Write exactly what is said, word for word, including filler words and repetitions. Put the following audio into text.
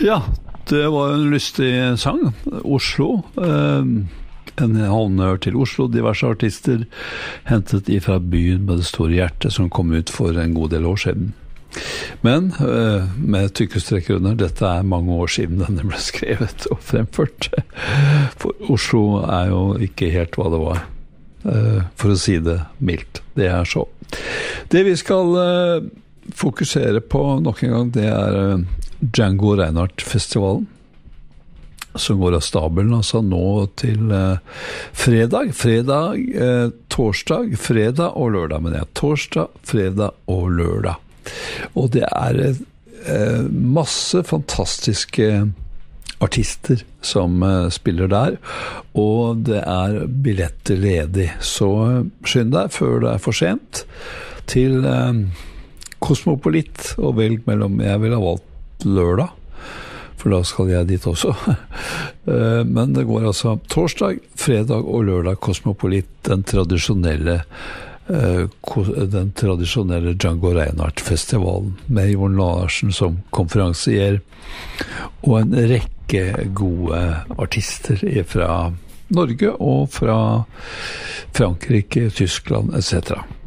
Ja, det var en lystig sang. Oslo. Eh, en håndhør til Oslo. Diverse artister hentet ifra byen med det store hjertet som kom ut for en god del år siden. Men eh, med tykke strekker under, dette er mange år siden denne ble skrevet og fremført. For Oslo er jo ikke helt hva det var. Eh, for å si det mildt. Det er så. Det vi skal eh, fokusere på nok en gang, det er eh, Django Reinhardt-festivalen, som går av stabelen, altså nå til eh, fredag, fredag, eh, torsdag, fredag og lørdag, men jeg torsdag, fredag og lørdag. Og det er eh, masse fantastiske artister som eh, spiller der, og det er billetter ledig, så skynd deg før det er for sent til eh, Kosmopolit, og velg mellom, jeg vil ha valgt lørdag, for da skal jeg dit også. Men det går altså torsdag, fredag og lørdag Kosmopolit, den tradisjonelle den tradisjonelle Django Reinhardt-festivalen med Jon Larsen som konferansier og en rekke gode artister fra Norge og fra Frankrike, Tyskland et cetera